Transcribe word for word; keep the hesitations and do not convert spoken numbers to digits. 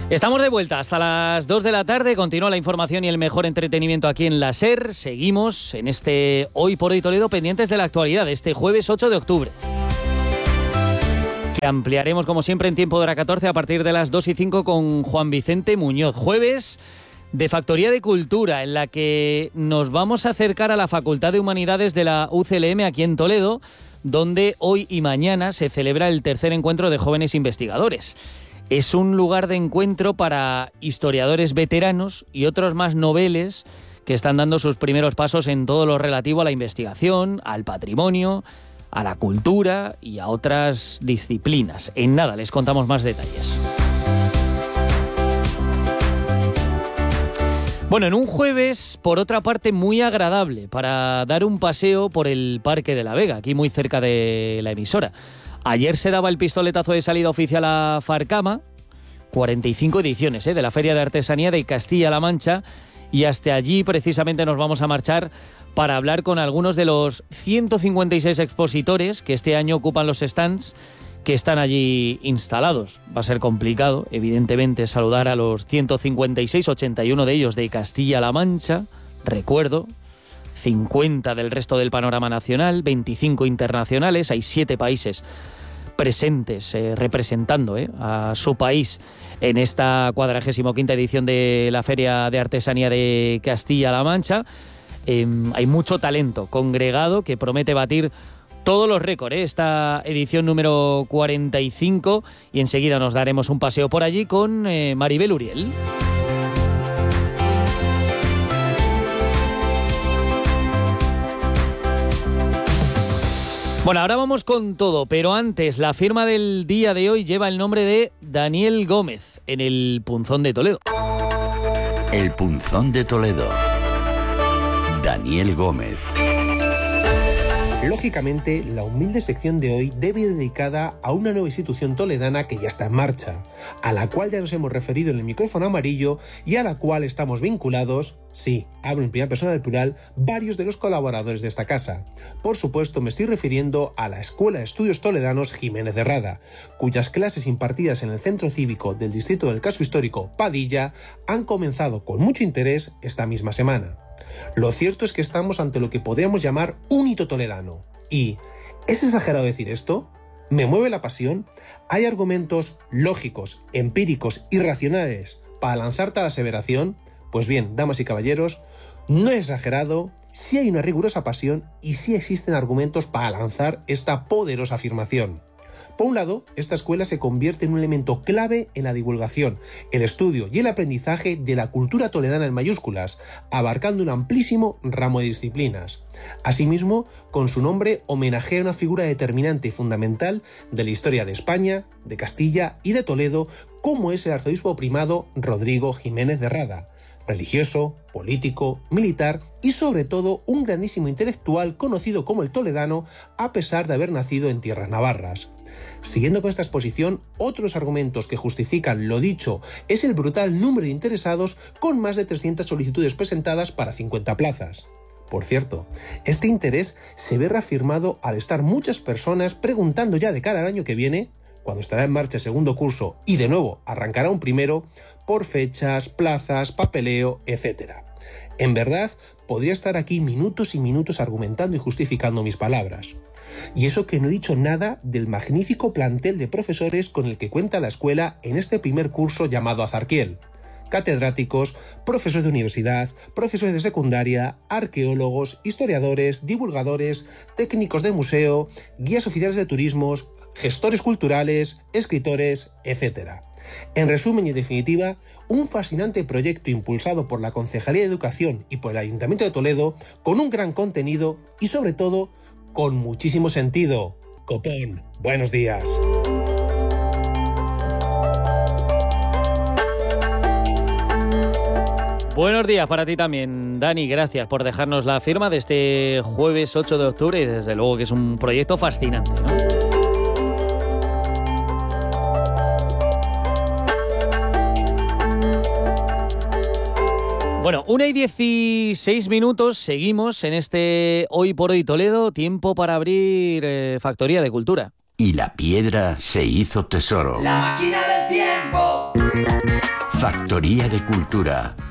Estamos de vuelta hasta las dos de la tarde. Continúa la información y el mejor entretenimiento aquí en la SER. Seguimos en este Hoy por Hoy Toledo, pendientes de la actualidad de este jueves ocho de octubre. Que ampliaremos como siempre en tiempo de hora catorce a partir de las dos y cinco con Juan Vicente Muñoz. Jueves de Factoría de Cultura, en la que nos vamos a acercar a la Facultad de Humanidades de la U C L M aquí en Toledo, donde hoy y mañana se celebra el tercer encuentro de jóvenes investigadores. Es un lugar de encuentro para historiadores veteranos y otros más noveles que están dando sus primeros pasos en todo lo relativo a la investigación, al patrimonio, a la cultura y a otras disciplinas. En nada, les contamos más detalles. Bueno, en un jueves, por otra parte, muy agradable para dar un paseo por el Parque de la Vega, aquí muy cerca de la emisora. Ayer se daba el pistoletazo de salida oficial a Farcama, cuarenta y cinco ediciones ¿eh? de la Feria de Artesanía de Castilla-La Mancha, y hasta allí precisamente nos vamos a marchar para hablar con algunos de los ciento cincuenta y seis expositores que este año ocupan los stands que están allí instalados. Va a ser complicado, evidentemente, saludar a los ciento cincuenta y seis, ochenta y uno de ellos de Castilla-La Mancha, recuerdo, cincuenta del resto del panorama nacional, veinticinco internacionales, hay siete países presentes eh, representando eh, a su país en esta cuadragésimo quinta edición de la Feria de Artesanía de Castilla-La Mancha. Eh, hay mucho talento congregado que promete batir todos los récords, ¿eh? Esta edición número cuarenta y cinco, y enseguida nos daremos un paseo por allí con eh, Maribel Uriel. Bueno, ahora vamos con todo, pero antes, la firma del día de hoy lleva el nombre de Daniel Gómez, en el Punzón de Toledo. El Punzón de Toledo. Daniel Gómez. Lógicamente, la humilde sección de hoy debe ir dedicada a una nueva institución toledana que ya está en marcha, a la cual ya nos hemos referido en el micrófono amarillo y a la cual estamos vinculados, sí, hablo en primera persona del plural, varios de los colaboradores de esta casa. Por supuesto, me estoy refiriendo a la Escuela de Estudios Toledanos Jiménez de Rada, cuyas clases impartidas en el Centro Cívico del Distrito del Casco Histórico Padilla han comenzado con mucho interés esta misma semana. Lo cierto es que estamos ante lo que podríamos llamar un hito toledano. ¿Y es exagerado decir esto? ¿Me mueve la pasión? ¿Hay argumentos lógicos, empíricos y racionales para lanzar tal aseveración? Pues bien, damas y caballeros, no es exagerado, sí hay una rigurosa pasión y sí existen argumentos para lanzar esta poderosa afirmación. Por un lado, esta escuela se convierte en un elemento clave en la divulgación, el estudio y el aprendizaje de la cultura toledana en mayúsculas, abarcando un amplísimo ramo de disciplinas. Asimismo, con su nombre homenajea a una figura determinante y fundamental de la historia de España, de Castilla y de Toledo, como es el arzobispo primado Rodrigo Jiménez de Rada, religioso, político, militar y sobre todo un grandísimo intelectual conocido como el Toledano a pesar de haber nacido en tierras navarras. Siguiendo con esta exposición, otros argumentos que justifican lo dicho es el brutal número de interesados con más de trescientas solicitudes presentadas para cincuenta plazas. Por cierto, este interés se ve reafirmado al estar muchas personas preguntando ya de cara al año que viene, cuando estará en marcha el segundo curso y de nuevo arrancará un primero, por fechas, plazas, papeleo, etcétera. En verdad, podría estar aquí minutos y minutos argumentando y justificando mis palabras. Y eso que no he dicho nada del magnífico plantel de profesores con el que cuenta la escuela en este primer curso llamado Azarquiel. Catedráticos, profesores de universidad, profesores de secundaria, arqueólogos, historiadores, divulgadores, técnicos de museo, guías oficiales de turismos, gestores culturales, escritores, etcétera. En resumen y en definitiva, un fascinante proyecto impulsado por la Concejalía de Educación y por el Ayuntamiento de Toledo, con un gran contenido y sobre todo, con muchísimo sentido. Copón, buenos días. Buenos días para ti también, Dani. Gracias por dejarnos la firma de este jueves ocho de octubre y desde luego que es un proyecto fascinante, ¿no? Bueno, una y dieciséis minutos, seguimos en este Hoy por Hoy Toledo, tiempo para abrir eh, Factoría de Cultura. Y la piedra se hizo tesoro. La máquina del tiempo. Factoría de Cultura.